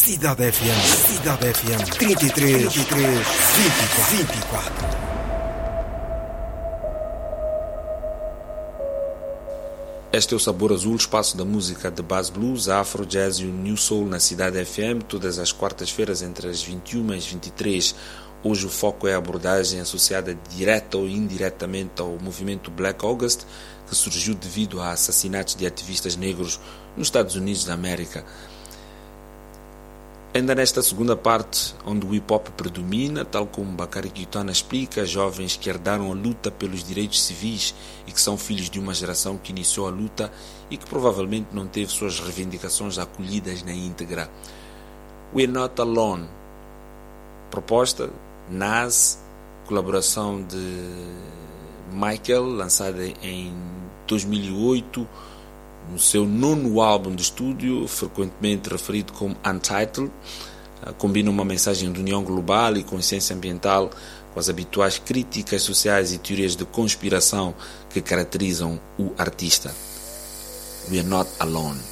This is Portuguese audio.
Cidade FM. Cidade FM. 33, 24. Este é o Sabor Azul, espaço da música de base blues, afro, jazz e o new soul na Cidade FM, todas as quartas-feiras entre as 21 e as 23. Hoje o foco é a abordagem associada direta ou indiretamente ao movimento Black August, que surgiu devido a assassinatos de ativistas negros nos Estados Unidos da América. Ainda nesta segunda parte, onde o hip-hop predomina, tal como Bakary Kitwana explica, jovens que herdaram a luta pelos direitos civis e que são filhos de uma geração que iniciou a luta e que provavelmente não teve suas reivindicações acolhidas na íntegra. We're Not Alone. Proposta, Nas, colaboração de Michael, lançada em 2008, no seu 9º álbum de estúdio, frequentemente referido como Untitled, combina uma mensagem de união global e consciência ambiental com as habituais críticas sociais e teorias de conspiração que caracterizam o artista. We are not alone.